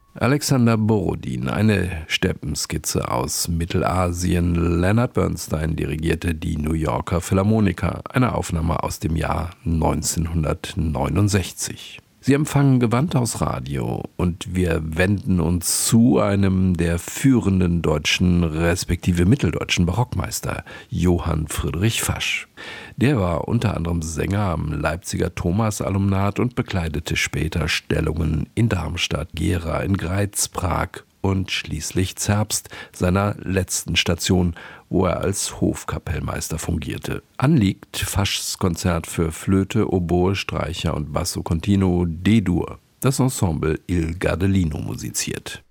Alexander Borodin, eine Steppenskizze aus Mittelasien. Leonard Bernstein dirigierte die New Yorker Philharmoniker, eine Aufnahme aus dem Jahr 1969. Sie empfangen Gewandhaus Radio und wir wenden uns zu einem der führenden deutschen respektive mitteldeutschen Barockmeister, Johann Friedrich Fasch. Der war unter anderem Sänger am Leipziger Thomas-Alumnat und bekleidete später Stellungen in Darmstadt, Gera, in Greiz, Prag und schließlich Zerbst, seiner letzten Station, wo er als Hofkapellmeister fungierte. Anliegt Faschs Konzert für Flöte, Oboe, Streicher und Basso Continuo D-Dur. Das Ensemble Il Gardelino musiziert.